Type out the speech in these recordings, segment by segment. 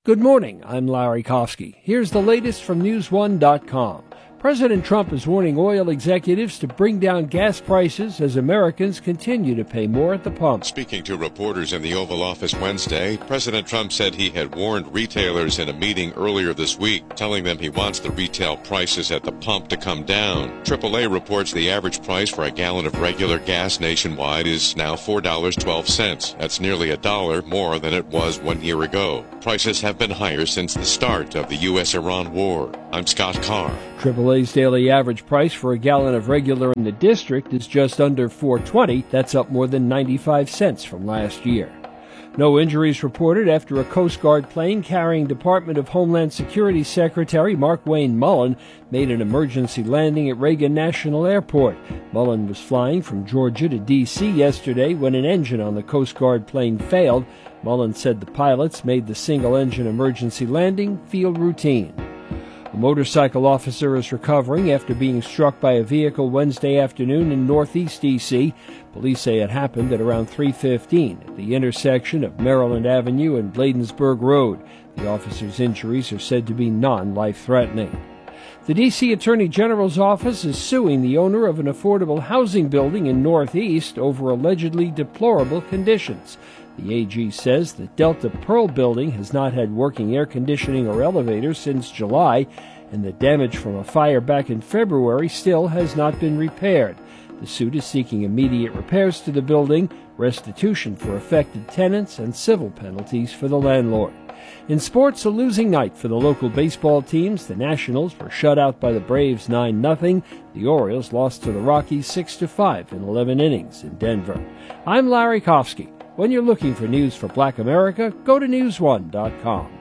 Good morning, I'm Larry Kofsky. Here's the latest from News1.com. President Trump is warning oil executives to bring down gas prices as Americans continue to pay more at the pump. Speaking to reporters in the Oval Office Wednesday, President Trump said he had warned retailers in a meeting earlier this week, telling them he wants the retail prices at the pump to come down. AAA reports the average price for a gallon of regular gas nationwide is now $4.12. That's nearly $1 more than it was 1 year ago. Prices have been higher since the start of the U.S.-Iran war. I'm Scott Carr. AAA's daily average price for a gallon of regular in the district is just under $4.20. That's up more than 95 cents from last year. No injuries reported after a Coast Guard plane carrying Department of Homeland Security Secretary Markwayne Mullin made an emergency landing at Reagan National Airport. Mullin was flying from Georgia to D.C. yesterday when an engine on the Coast Guard plane failed. Mullin said the pilots made the single-engine emergency landing feel routine. A motorcycle officer is recovering after being struck by a vehicle Wednesday afternoon in northeast D.C. Police say it happened at around 3:15 at the intersection of Maryland Avenue and Bladensburg Road. The officer's injuries are said to be non-life-threatening. The D.C. Attorney General's office is suing the owner of an affordable housing building in Northeast over allegedly deplorable conditions. The AG says the Delta Pearl building has not had working air conditioning or elevators since July, and the damage from a fire back in February still has not been repaired. The suit is seeking immediate repairs to the building, restitution for affected tenants, and civil penalties for the landlord. In sports, a losing night for the local baseball teams. The Nationals were shut out by the Braves 9-0. The Orioles lost to the Rockies 6-5 in 11 innings in Denver. I'm Larry Kofsky. When you're looking for news for Black America, go to News1.com.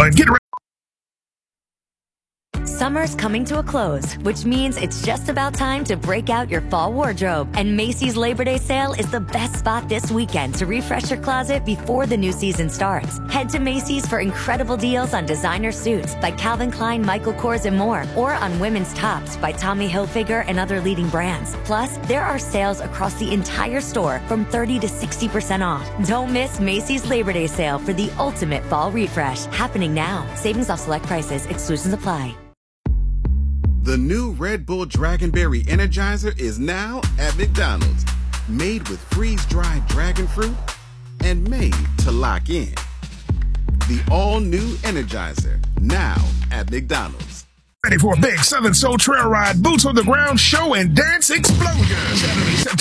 Summer's coming to a close, which means it's just about time to break out your fall wardrobe. And Macy's Labor Day sale is the best spot this weekend to refresh your closet before the new season starts. Head to Macy's for incredible deals on designer suits by Calvin Klein, Michael Kors, and more, or on women's tops by Tommy Hilfiger and other leading brands. Plus, there are sales across the entire store from 30 to 60% off. Don't miss Macy's Labor Day sale for the ultimate fall refresh. Happening now. Savings off select prices. Exclusions apply. The new Red Bull Dragonberry Energizer is now at McDonald's. Made with freeze-dried dragon fruit and made to lock in. The all-new Energizer, now at McDonald's. Ready for a big Southern Soul Trail Ride, boots on the ground show and dance explosion. Saturday, September